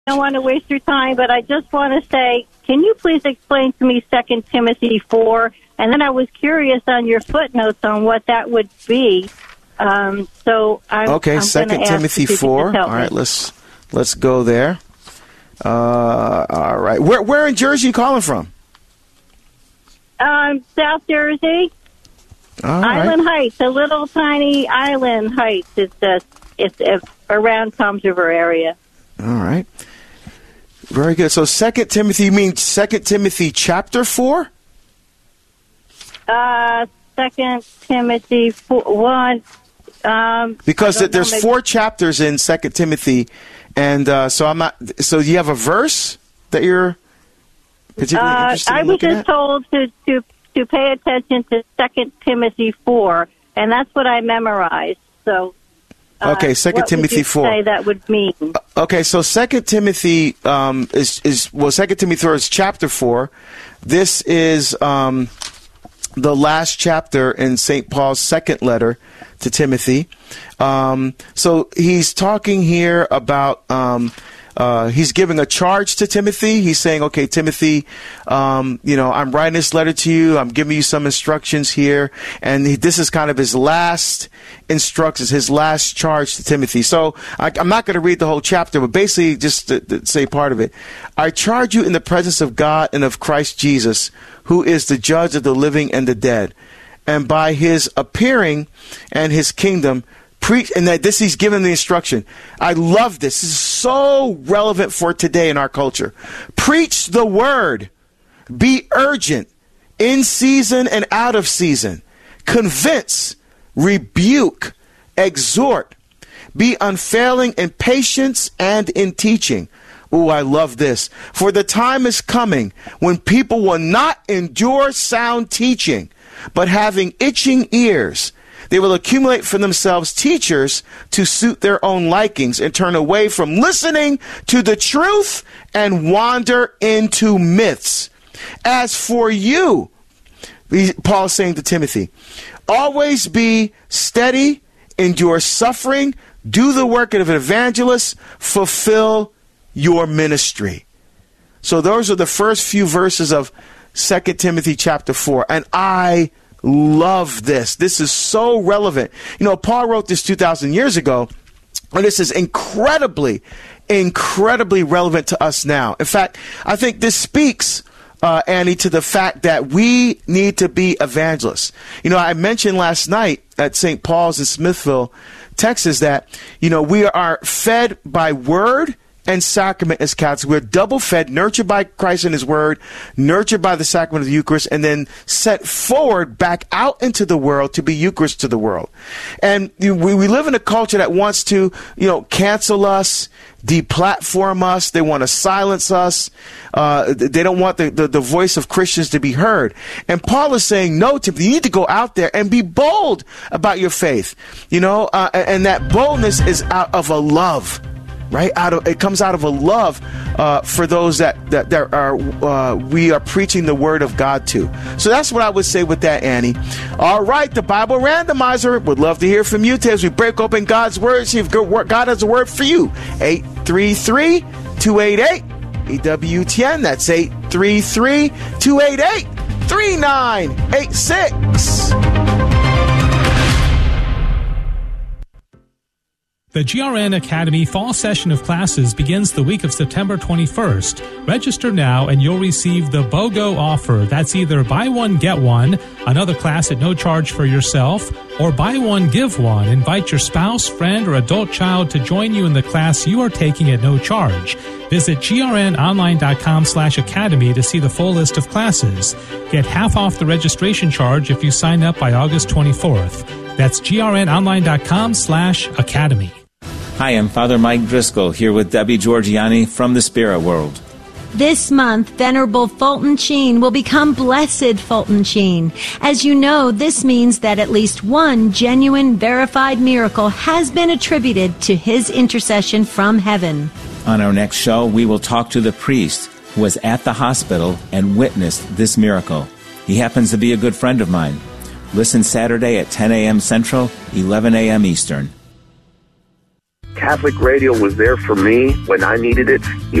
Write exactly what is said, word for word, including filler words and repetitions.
don't want to waste your time, but I just want to say, can you please explain to me Second Timothy four? And then I was curious on your footnotes on what that would be. Um, so I'm okay. I'm Second Timothy four. All right, me. let's let's go there. Uh, all right. Where where in Jersey are you calling from? Um, South Jersey, all Island right. Heights, a little tiny Island Heights. It's uh, it's uh, around Toms River area. All right. Very good. So Second Timothy, you mean Second Timothy chapter four? Uh, Second Timothy four, one. Um, because know, there's maybe. four chapters in Second Timothy, and uh, so I'm not. So you have a verse that you're particularly uh, interested in I was looking just at? told to, to to pay attention to Second Timothy four, and that's what I memorized. So. Uh, Okay, Second what Timothy would you four. say that would mean? Okay, so Second Timothy um, is is well, Second Timothy four is chapter four. This is um, the last chapter in Saint Paul's second letter to Timothy. Um, so he's talking here about. Um, Uh, he's giving a charge to Timothy. He's saying, okay, Timothy, um, you know, I'm writing this letter to you. I'm giving you some instructions here. And he, this is kind of his last instructions, his last charge to Timothy. So I, I'm not going to read the whole chapter, but basically just to, to say part of it. I charge you in the presence of God and of Christ Jesus, who is the judge of the living and the dead. And by his appearing and his kingdom, preach, and that this he's given the instruction. I love this. This is so relevant for today in our culture. Preach the word. Be urgent, in season and out of season. Convince, rebuke, exhort. Be unfailing in patience and in teaching. Ooh, I love this. For the time is coming when people will not endure sound teaching, but having itching ears, they will accumulate for themselves teachers to suit their own likings and turn away from listening to the truth and wander into myths. As for you, Paul is saying to Timothy, always be steady, endure suffering, do the work of an evangelist, fulfill your ministry. So those are the first few verses of Second Timothy chapter four. And I love this. This is so relevant. You know, Paul wrote this two thousand years ago, and this is incredibly, incredibly relevant to us now. In fact, I think this speaks, uh, Annie, to the fact that we need to be evangelists. You know, I mentioned last night at Saint Paul's in Smithville, Texas, that, you know, we are fed by word and sacrament as Catholics. We're double fed, nurtured by Christ and his word, nurtured by the sacrament of the Eucharist, and then set forward back out into the world to be Eucharist to the world. And we, we live in a culture that wants to, you know, cancel us, deplatform us. They want to silence us. Uh, they don't want the, the, the voice of Christians to be heard. And Paul is saying, no, Timothy, you need to go out there and be bold about your faith. You know, uh, and that boldness is out of a love. Right, out of it comes out of a love uh, for those that that, that are uh, we are preaching the word of God to. So that's what I would say with that, Annie. All right, the Bible Randomizer would love to hear from you as we break open God's word. See if God has a word for you. eight three three, two eight eight, E W T N. That's eight three three, two eight eight, three nine eight six. The G R N Academy Fall Session of Classes begins the week of September twenty-first. Register now and you'll receive the BOGO offer. That's either buy one, get one, another class at no charge for yourself, or buy one, give one. Invite your spouse, friend, or adult child to join you in the class you are taking at no charge. Visit grnonline.com slash academy to see the full list of classes. Get half off the registration charge if you sign up by August twenty-fourth. That's grnonline.com slash academy. Hi, I'm Father Mike Driscoll here with Debbie Georgiani from the Spirit World. This month, Venerable Fulton Sheen will become Blessed Fulton Sheen. As you know, this means that at least one genuine, verified miracle has been attributed to his intercession from heaven. On our next show, we will talk to the priest who was at the hospital and witnessed this miracle. He happens to be a good friend of mine. Listen Saturday at ten a.m. Central, eleven a.m. Eastern. Catholic radio was there for me when I needed it.